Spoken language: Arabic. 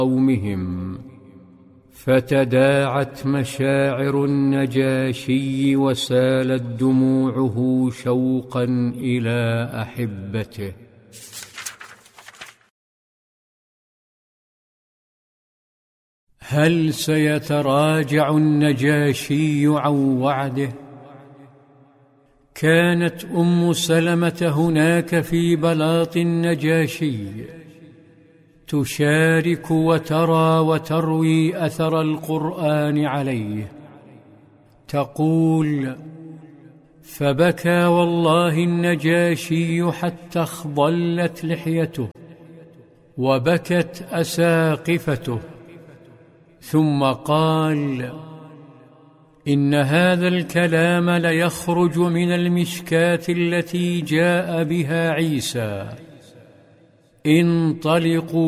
قومهم، فتداعت مشاعر النجاشي وسالت دموعه شوقا إلى أحبته. هل سيتراجع النجاشي عن وعده؟ كانت أم سلمة هناك في بلاط النجاشي، تشارك وترى وتروي أثر القرآن عليه. تقول: فبكى والله النجاشي حتى اخضلت لحيته وبكت أساقفته، ثم قال: إن هذا الكلام ليخرج من المشكاة التي جاء بها عيسى. انطلقوا